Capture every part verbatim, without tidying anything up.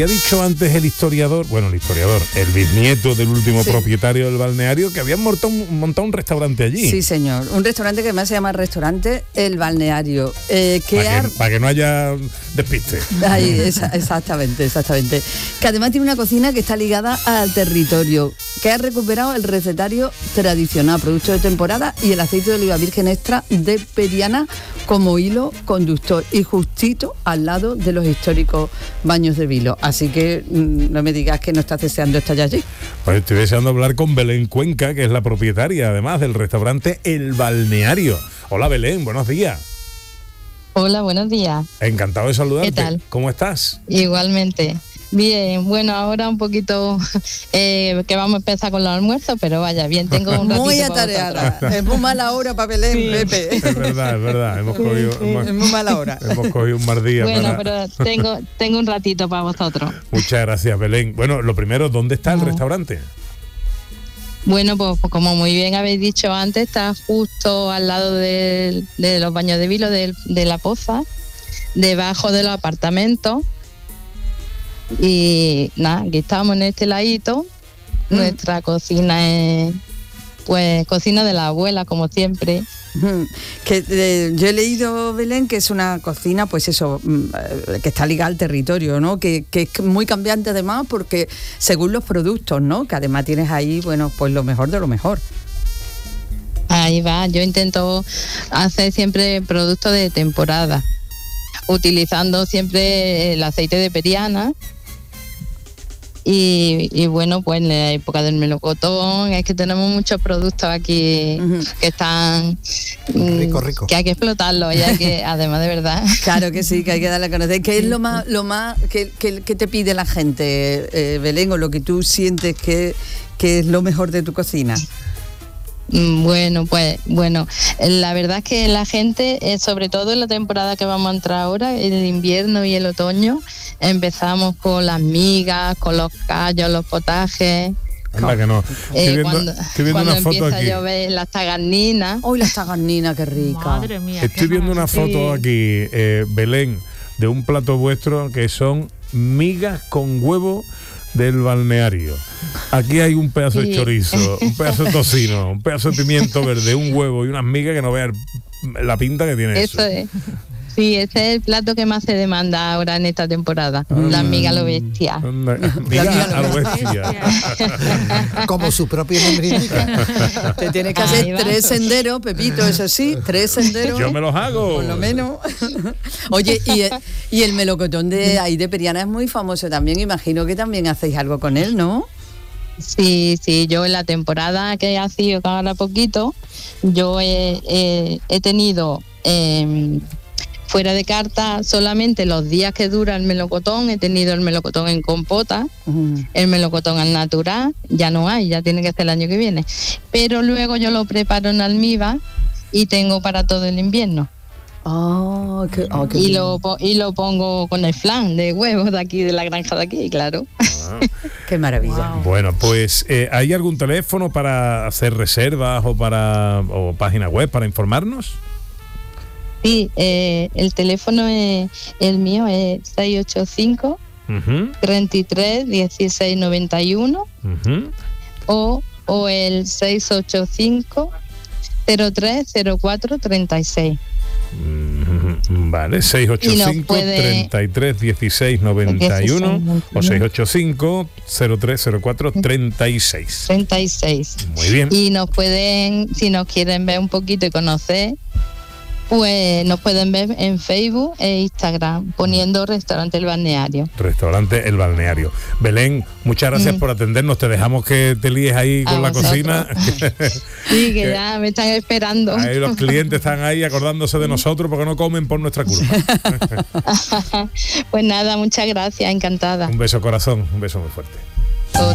Ha dicho antes el historiador, bueno, el historiador, el bisnieto del último sí. propietario del balneario, que habían montado un, montado un restaurante allí. Sí, señor. Un restaurante que además se llama Restaurante El Balneario. Eh, que para, ha... que, para que no haya despiste. Ahí, esa, exactamente, exactamente. Que además tiene una cocina que está ligada al territorio, que ha recuperado el recetario tradicional, producto de temporada y el aceite de oliva virgen extra de Periana como hilo conductor y justito al lado de los históricos baños de Vilo. Así que mmm, no me digas que no estás deseando estar allí. Pues estoy deseando hablar con Belén Cuenca, que es la propietaria además del restaurante El Balneario. Hola Belén, buenos días. Hola, buenos días. Encantado de saludarte. ¿Qué tal? ¿Cómo estás? Igualmente. Bien, bueno, ahora un poquito eh, que vamos a empezar con los almuerzos, pero vaya, bien, tengo un ratito. Muy atareada, es muy mala hora para Belén, sí. Pepe. Es verdad, es verdad, hemos sí, cogido, sí, hemos, es muy mala hora. Hemos cogido un mar día. Bueno, para... pero tengo, tengo un ratito para vosotros. Muchas gracias, Belén. Bueno, lo primero, ¿dónde está no. el restaurante? Bueno, pues, pues como muy bien habéis dicho antes, está justo al lado de, de los baños de Vilo, de, de la Poza, debajo de los apartamentos. Y nada, aquí estamos en este ladito. Mm. Nuestra cocina es pues cocina de la abuela, como siempre. Mm. Que eh, yo he leído, Belén, que es una cocina, pues eso, que está ligada al territorio, ¿no? Que, que es muy cambiante además, porque según los productos, ¿no? Que además tienes ahí, bueno, pues lo mejor de lo mejor. Ahí va, yo intento hacer siempre productos de temporada, utilizando siempre el aceite de Periana. Y, y bueno, pues en la época del melocotón es que tenemos muchos productos aquí uh-huh. que están rico, rico. Que hay que explotarlos y hay que, además de verdad. Claro que sí, que hay que darle a conocer. ¿Qué es lo más, lo más que, que, que te pide la gente, eh, Belén, o lo que tú sientes que, que es lo mejor de tu cocina? Bueno, pues bueno, la verdad es que la gente, eh, sobre todo en la temporada que vamos a entrar ahora, el invierno y el otoño, empezamos con las migas, con los callos, los potajes. Anda que no. Estoy eh, viendo, cuando estoy viendo cuando una foto empieza aquí. a llover las tagarninas. ¡Uy, las tagarninas, qué rica! Madre mía. Estoy viendo una foto aquí, eh, Belén, de un plato vuestro que son migas con huevo del balneario. Aquí hay un pedazo sí. de chorizo, un pedazo de tocino, un pedazo de pimiento verde, un huevo y unas migas que no veas la pinta que tiene eso. Eso es. Sí, ese es el plato que más se demanda ahora en esta temporada. Ah, la miga lo bestia. Miga a lo bestia. Como su propio nombre indica. Te tienes que hacer tres senderos, Pepito, eso sí, tres senderos. Yo me los hago. Por lo menos. Oye, y el, y el melocotón de ahí de Periana es muy famoso también. Imagino que también hacéis algo con él, ¿no? Sí, sí, yo en la temporada que ha sido ahora poquito, yo he, he, he tenido... Eh, fuera de carta, solamente los días que dura el melocotón, he tenido el melocotón en compota, uh-huh. el melocotón al natural, ya no hay, ya tiene que ser el año que viene. Pero luego yo lo preparo en almíbar y tengo para todo el invierno. Oh, qué, oh, qué y, bien. lo, y lo pongo con el flan de huevos de aquí, de la granja de aquí, claro. Wow. Qué maravilla. Wow. Bueno, pues, eh, ¿hay algún teléfono para hacer reservas o para o página web para informarnos? Sí, eh, el teléfono es el mío es seis ocho cinco, uh-huh. treinta y tres, dieciséis noventa y uno uh-huh. o, o el seis ocho cinco, cero tres cero cuatro treinta y seis. Uh-huh. Vale, seis ocho cinco, treinta y tres, dieciséis noventa y uno o seis ocho cinco, cero tres cero cuatro treinta y seis. treinta y seis. Muy bien. Y nos pueden, si nos quieren ver un poquito y conocer, pues nos pueden ver en Facebook e Instagram poniendo Restaurante El Balneario. Restaurante El Balneario. Belén, muchas gracias mm. por atendernos. Te dejamos que te líes ahí con a la vosotros. Cocina. Sí, que ya me están esperando. Ahí los clientes están ahí acordándose de nosotros porque no comen por nuestra culpa. Pues nada, muchas gracias, encantada. Un beso corazón, un beso muy fuerte. Oh.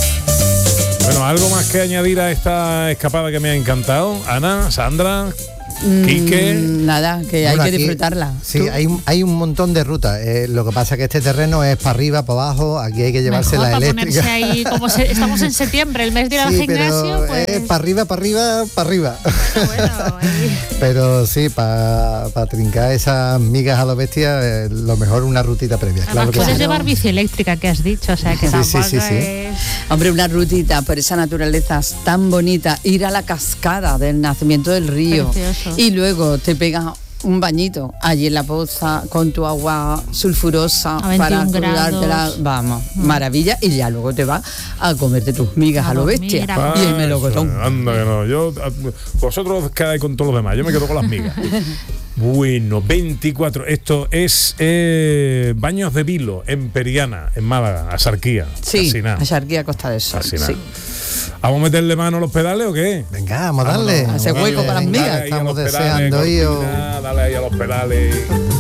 Bueno, ¿algo más que añadir a esta escapada que me ha encantado? Ana, Sandra, Quique. Mm, nada, que Bueno, hay que aquí- disfrutarla. Sí, ¿Tú? hay, un- hay un montón de rutas. Eh, lo que pasa es que este terreno es para arriba, para abajo. Aquí hay que llevarse Mejor la para eléctrica. ponerse ahí, como se- estamos en septiembre, el mes de ir al Sí, gimnasio, pero pues... es para arriba, para arriba, para arriba. Bueno, ahí- Pero sí, para trincar esas migas a la bestia, eh, lo mejor una rutita previa. Además, Claro que puedes sí. llevar bici eléctrica, que has dicho, o sea, que Sí, sí, tampoco sí, sí. es... Hombre, una rutita por esa naturaleza tan bonita, ir a la cascada del nacimiento del río Precioso. y luego te pegas un bañito allí en la poza con tu agua sulfurosa A para veintiún curártela, grados. vamos, maravilla, y ya luego te vas a comerte tus migas A a lo dormir, bestia a- y el melocotón. Ah, anda que no. Yo, a- vosotros quedáis con todos los demás. Yo me quedo con las migas. Bueno, veinticuatro. Esto es eh, Baños de Vilo, en Periana, en Málaga, Asarquía. Sí, Casi nada. a Charquía Costa del Sol. Casi nada. Sí. ¿Vamos a meterle mano a los pedales o qué? Venga, vamos a darle. Vámonos, Hace hueco vamos, para las dale migas. ahí a Estamos los pedales, deseando ir o- Cortina, dale ahí a los pedales.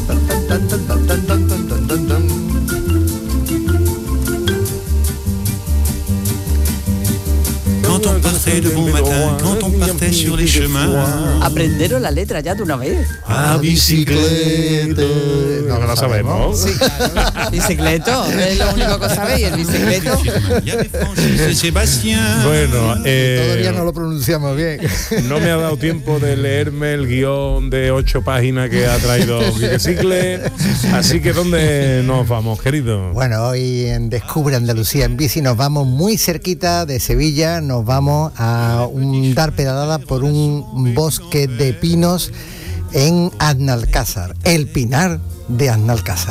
Quand on partait de bon matin, quand on partait sur les chemins, Aprenderos la letra ya de una vez. A bicicleta. No, no la sabemos. Sí, claro. Bicicleto, es lo único que sabéis, el bicicleto. il y avait Francis et Sébastien. Bueno, eh, Todavía no lo pronunciamos bien. no me ha dado tiempo de leerme el guión de ocho páginas que ha traído Quique Cicle, así que ¿dónde nos vamos, querido? Bueno, hoy en Descubre Andalucía en bici nos vamos muy cerquita de Sevilla, nos vamos a un, dar pedalada por un bosque de pinos en Aznalcázar, el Pinar de Aznalcázar.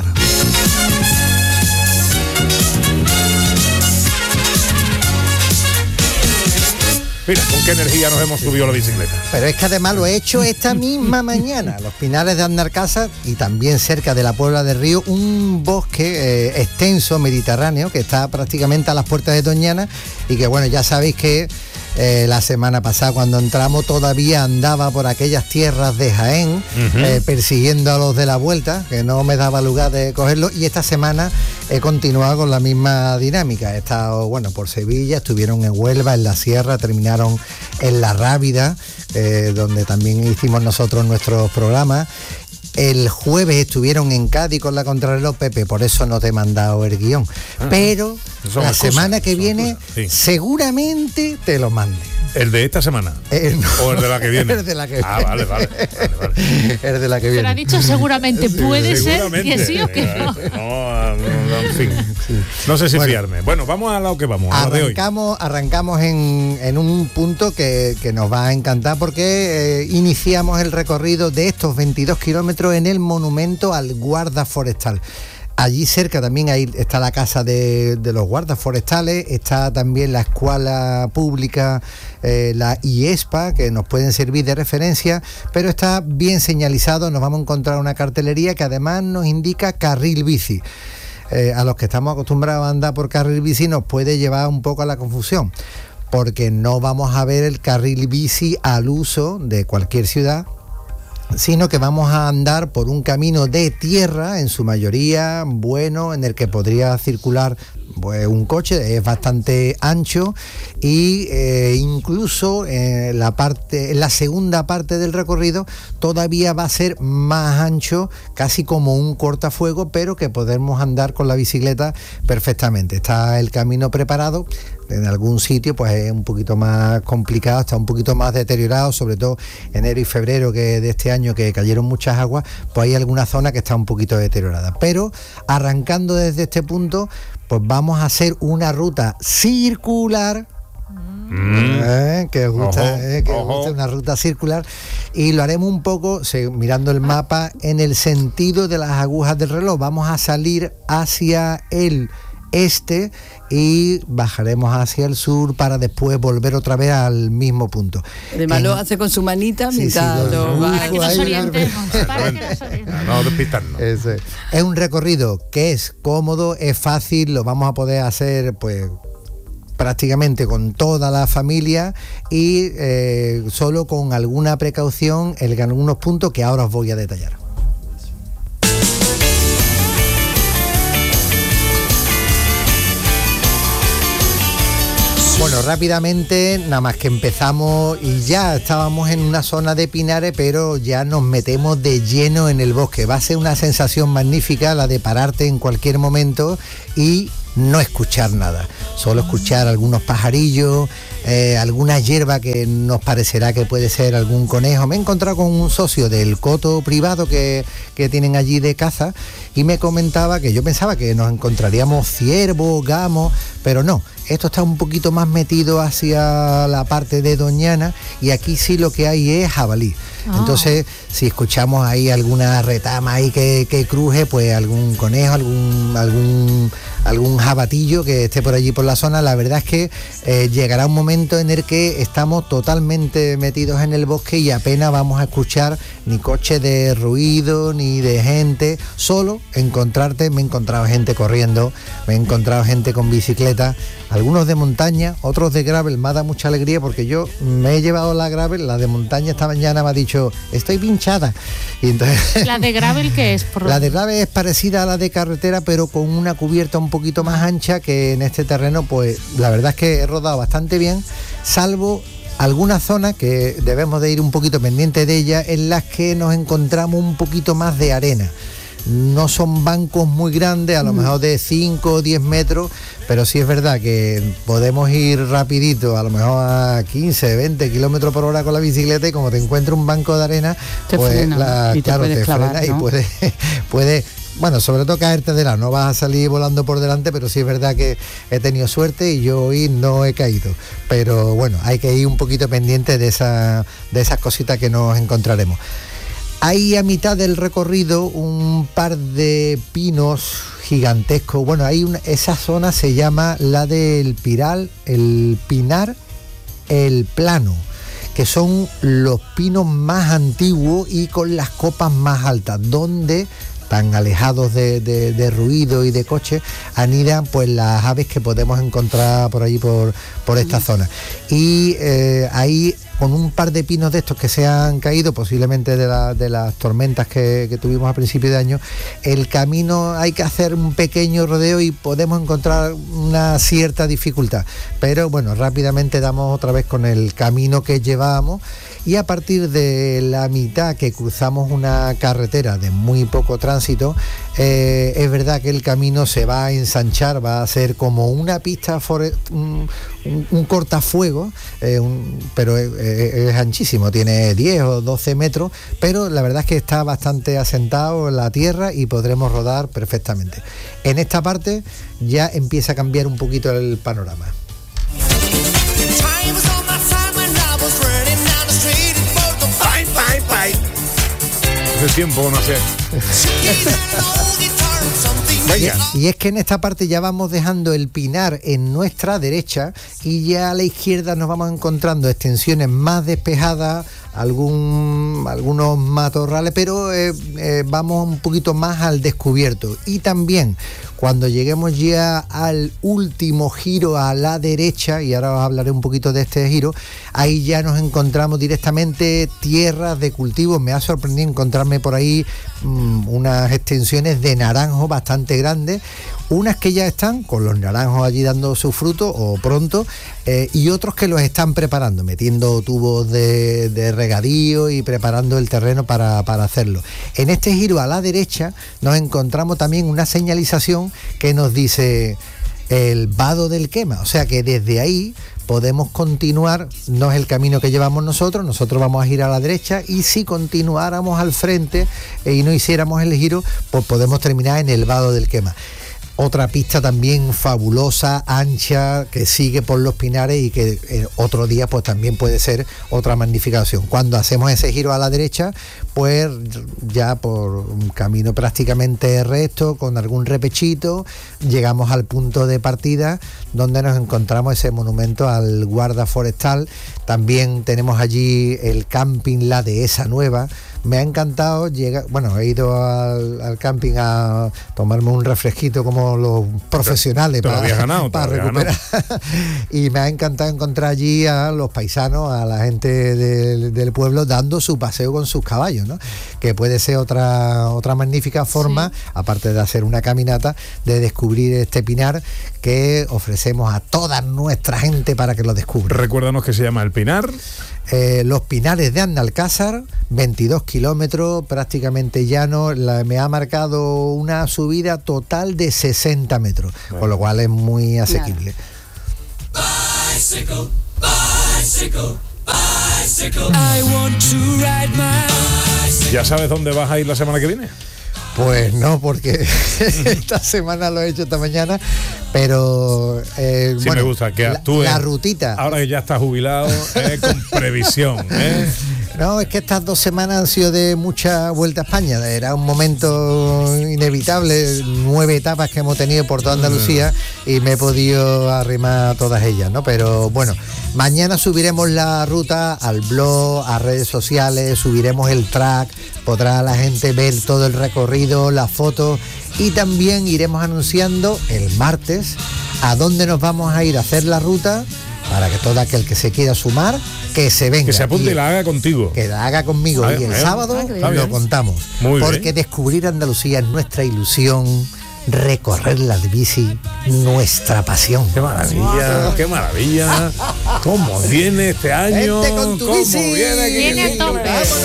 Mira, con qué energía nos hemos subido a la bicicleta. Pero es que además lo he hecho esta misma mañana, los Pinares de Aznalcázar y también cerca de la Puebla del Río, un bosque eh, extenso, mediterráneo, que está prácticamente a las puertas de Doñana y que bueno, ya sabéis que eh, la semana pasada cuando entramos todavía andaba por aquellas tierras de Jaén, Ujú. eh, persiguiendo a los de la vuelta, que no me daba lugar de cogerlo, y esta semana he continuado con la misma dinámica. He estado, bueno, por Sevilla, estuvieron en Huelva, en la Sierra, terminaron en La Rábida, eh, donde también hicimos nosotros nuestros programas. El jueves estuvieron en Cádiz con la Contrarreloj, Pepe, por eso no te he mandado el guión. Pero son la cosas, semana que son viene cosas, sí. seguramente te lo mande. ¿El de esta semana? Eh, no. ¿O el de la que viene? El de la que Ah, viene. vale, vale, vale, vale. El de la que Pero viene. ha dicho seguramente, puede ser Seguramente. que sí o que no. No, no, no, en fin. No sé si Bueno. fiarme. Bueno, vamos a lo que vamos, a lo de hoy. Arrancamos, arrancamos en, en un punto que, que nos va a encantar porque eh, iniciamos el recorrido de estos veintidós kilómetros en el monumento al guarda forestal. Allí cerca también ahí está la casa de, de los guardas forestales, está también la escuela pública, eh, la IESPA, que nos pueden servir de referencia, pero está bien señalizado, nos vamos a encontrar una cartelería que además nos indica carril bici. Eh, a los que estamos acostumbrados a andar por carril bici nos puede llevar un poco a la confusión, porque no vamos a ver el carril bici al uso de cualquier ciudad, sino que vamos a andar por un camino de tierra, en su mayoría bueno, en el que podría circular pues, un coche, es bastante ancho y eh, incluso en la parte, en la segunda parte del recorrido todavía va a ser más ancho, casi como un cortafuego, pero que podemos andar con la bicicleta perfectamente. Está el camino preparado. En algún sitio pues es un poquito más complicado, está un poquito más deteriorado, sobre todo enero y febrero que de este año que cayeron muchas aguas, pues hay alguna zona que está un poquito deteriorada. Pero arrancando desde este punto, pues vamos a hacer una ruta circular. Mm. Eh, que os gusta, Ojo, eh, que os ojo. gusta una ruta circular, y lo haremos un poco se- mirando el mapa en el sentido de las agujas del reloj. Vamos a salir hacia el este y bajaremos hacia el sur para después volver otra vez al mismo punto. Además En- lo hace con su manita Sí, mientras sí, lo lo- va. Para que nos Ahí, orientemos, para que nos orientemos. No despistarnos. Eso es. Es un recorrido que es cómodo, es fácil, lo vamos a poder hacer pues prácticamente con toda la familia y eh, solo con alguna precaución en algunos puntos que ahora os voy a detallar. Bueno, bueno, rápidamente, nada más que empezamos y ya estábamos en una zona de pinares, pero ya nos metemos de lleno en el bosque. Va a ser una sensación magnífica la de pararte en cualquier momento y no escuchar nada, solo escuchar algunos pajarillos, eh, alguna hierba que nos parecerá que puede ser algún conejo. Me he encontrado con un socio del coto privado que, que tienen allí de caza y me comentaba que yo pensaba que nos encontraríamos ciervos, gamos, pero no, esto está un poquito más metido hacia la parte de Doñana y aquí sí lo que hay es jabalí. Oh. Entonces, si escuchamos ahí alguna retama ahí que, que cruje, pues algún conejo, algún algún algún jabatillo que esté por allí por la zona, la verdad es que eh, llegará un momento en el que estamos totalmente metidos en el bosque y apenas vamos a escuchar ni coches de ruido, ni de gente, solo encontrarte, me he encontrado gente corriendo, me he encontrado gente con bicicleta, algunos de montaña, otros de gravel. Me ha dado mucha alegría porque yo me he llevado la gravel, la de montaña esta mañana me ha dicho, estoy pinchada. Y entonces, ¿la de gravel qué es? Por... La de gravel es parecida a la de carretera, pero con una cubierta un poquito más ancha, que en este terreno, pues la verdad es que he rodado bastante bien, salvo algunas zonas que debemos de ir un poquito pendientes de ellas, en las que nos encontramos un poquito más de arena. No son bancos muy grandes, a lo mejor de cinco o diez metros, pero sí es verdad que podemos ir rapidito, a lo mejor a quince, veinte kilómetros por hora con la bicicleta, y como te encuentras un banco de arena, te pues frena, la, y te claro, puedes te clavar, frena, ¿no? y puedes, puede, bueno, sobre todo caerte de lado, no vas a salir volando por delante, pero sí es verdad que he tenido suerte y yo hoy no he caído. Pero bueno, hay que ir un poquito pendiente de, esa, de esas cositas que nos encontraremos. Hay a mitad del recorrido un par de pinos gigantescos. Bueno, hay una, esa zona se llama la del Piral, el Pinar, el Plano, que son los pinos más antiguos y con las copas más altas, donde, tan alejados de, de, de ruido y de coche, anidan pues las aves que podemos encontrar por allí, por, por esta zona. Y eh, ahí, con un par de pinos de estos que se han caído, posiblemente de, la, de las tormentas que, que tuvimos a principio de año, el camino hay que hacer un pequeño rodeo y podemos encontrar una cierta dificultad. Pero bueno, rápidamente damos otra vez con el camino que llevábamos, y a partir de la mitad que cruzamos una carretera de muy poco tránsito, eh, es verdad que el camino se va a ensanchar, va a ser como una pista, fore- un, un, un cortafuego, eh, un, pero es, es anchísimo, tiene diez o doce metros, pero la verdad es que está bastante asentado en la tierra y podremos rodar perfectamente. En esta parte ya empieza a cambiar un poquito el panorama. Hace tiempo no sé. Y, y es que en esta parte ya vamos dejando el Pinar en nuestra derecha y ya a la izquierda nos vamos encontrando extensiones más despejadas, algún, algunos matorrales, pero eh, eh, vamos un poquito más al descubierto. Y también cuando lleguemos ya al último giro a la derecha, y ahora os hablaré un poquito de este giro, ahí ya nos encontramos directamente tierras de cultivo. Me ha sorprendido encontrarme por ahí mmm, unas extensiones de naranjo bastante grandes, unas que ya están con los naranjos allí dando su fruto o pronto, eh, y otros que los están preparando, metiendo tubos de, de regadío y preparando el terreno para, para hacerlo. En este giro a la derecha nos encontramos también una señalización que nos dice el vado del Quema, o sea que desde ahí podemos continuar, no es el camino que llevamos nosotros, nosotros vamos a girar a la derecha, y si continuáramos al frente eh, y no hiciéramos el giro, pues podemos terminar en el vado del Quema. Otra pista también fabulosa, ancha, que sigue por los pinares y que eh, otro día pues también puede ser otra magnificación. Cuando hacemos ese giro a la derecha, pues ya por un camino prácticamente recto, con algún repechito, llegamos al punto de partida donde nos encontramos ese monumento al guarda forestal. También tenemos allí el camping La Dehesa Nueva. Me ha encantado llegar, bueno, he ido al, al camping a tomarme un refresquito como los profesionales te, te para, ganado, para recuperar. Y me ha encantado encontrar allí a los paisanos, a la gente del, del pueblo dando su paseo con sus caballos. ¿no? Que puede ser otra, otra magnífica forma, sí. aparte de hacer una caminata, de descubrir este pinar que ofrecemos a toda nuestra gente para que lo descubra. Recuérdanos que se llama el Pinar. Eh, los Pinares de Analcázar, veintidós kilómetros, prácticamente llano, la, me ha marcado una subida total de sesenta metros, bueno. con lo cual es muy asequible. Bicycle, bicycle, bicycle. I want to ride my bicycle. ¿Ya sabes dónde vas a ir la semana que viene? Pues no, porque esta semana lo he hecho esta mañana, pero eh, sí, bueno, me gusta que la, actúes, la rutita. Ahora que ya estás jubilado, eh, con previsión. ¿eh? No, es que estas dos semanas han sido de mucha vuelta a España. Era un momento inevitable, nueve etapas que hemos tenido por toda Andalucía y me he podido arrimar a todas ellas, ¿no? Pero bueno, mañana subiremos la ruta al blog, a redes sociales, subiremos el track, podrá la gente ver todo el recorrido, las fotos y también iremos anunciando el martes a dónde nos vamos a ir a hacer la ruta para que todo aquel que se quiera sumar, que se venga. Que se apunte y, y la haga contigo. Que la haga conmigo. Ah, y el bien. sábado ah, lo contamos. Muy porque bien. descubrir Andalucía es nuestra ilusión, recorrer la bici, nuestra pasión. ¡Qué maravilla! ¡Qué maravilla! ¿Cómo viene este año? Vente con tu ¿Cómo bici? viene? Viene a tope.